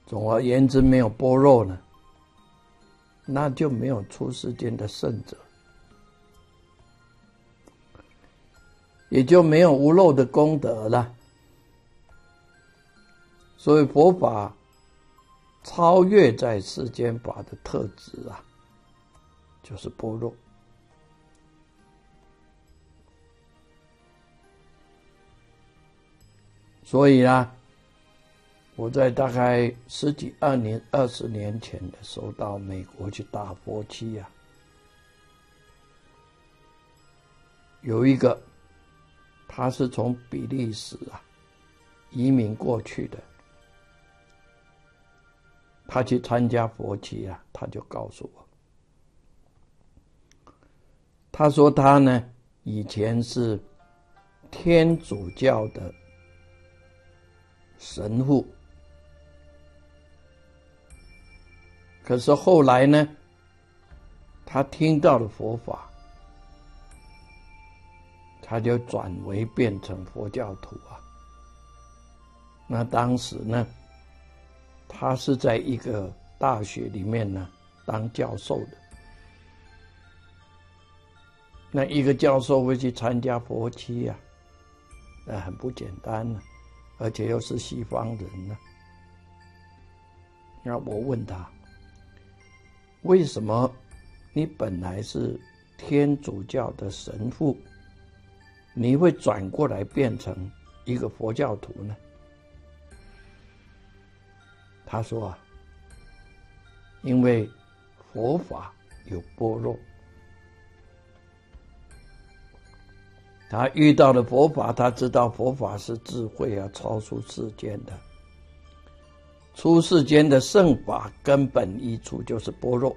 总而言之，没有般若呢，那就没有出世间的圣者，也就没有无漏的功德了。所以佛法超越在世间法的特质啊，就是般若。所以呢，我在大概20年前的时候，到美国去打佛七啊，有一个他是从比利时啊移民过去的，他去参加佛七啊，他就告诉我，他说他呢以前是天主教的神父，可是后来呢，他听到了佛法，他就转为变成佛教徒啊。那当时呢，他是在一个大学里面呢当教授的。那一个教授会去参加佛七啊，那很不简单呢，而且又是西方人呢。那我问他，为什么你本来是天主教的神父，你会转过来变成一个佛教徒呢？他说啊，因为佛法有般若，他遇到了佛法，他知道佛法是智慧啊，超出世间的，出世间的圣法根本一处就是般若。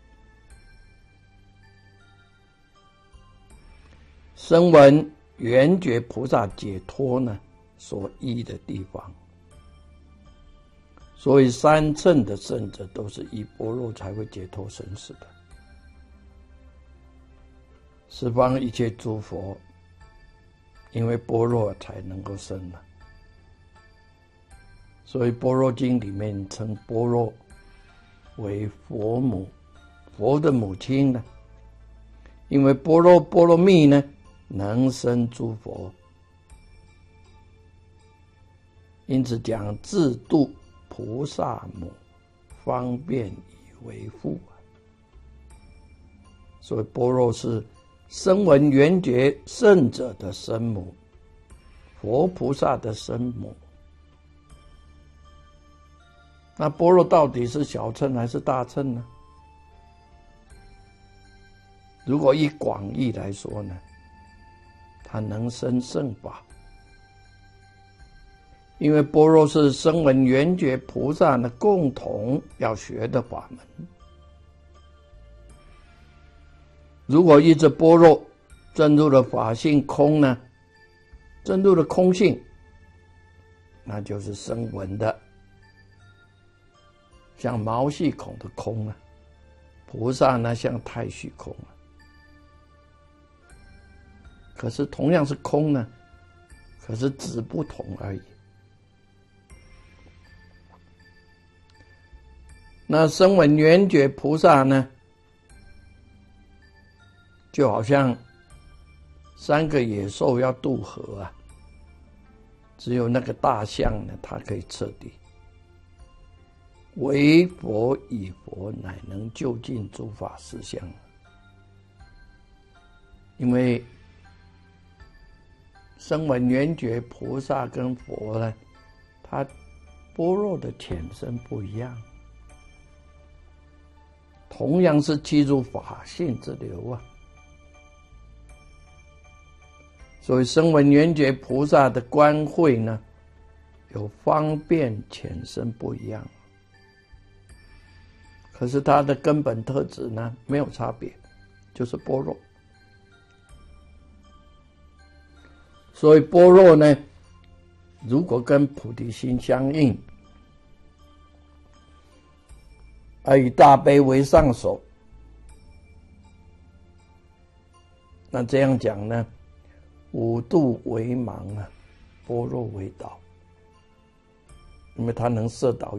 声闻缘觉菩萨解脱呢所依的地方，所以三乘的圣者都是依般若才会解脱生死的。十方一切诸佛因为般若才能够生了，所以般若经里面称般若为佛母，佛的母亲呢，因为般若蜜呢能生诸佛，因此讲自度菩萨母，方便以为父。所以般若是声闻缘觉圣者的生母，佛菩萨的生母。那般若到底是小乘还是大乘呢？如果以广义来说呢，它能生圣法，因为般若是声闻缘觉菩萨呢共同要学的法门。如果依着般若证入了法性空呢，证入了空性，那就是声闻的，像毛细孔的空啊，菩萨呢像太虚空啊。可是同样是空呢，可是质不同而已。那声闻缘觉菩萨呢，就好像三个野兽要渡河啊，只有那个大象呢，它可以彻底。唯佛以佛，乃能究竟诸法实相。因为声闻缘觉菩萨跟佛呢，他般若的浅深不一样，同样是契入法性之流啊。所以声闻缘觉菩萨的观慧呢，有方便浅深不一样，可是它的根本特质呢没有差别，就是般若。所以般若呢，如果跟菩提心相应，而以大悲为上首，那这样讲呢，五度为盲啊，般若为导，因为它能摄导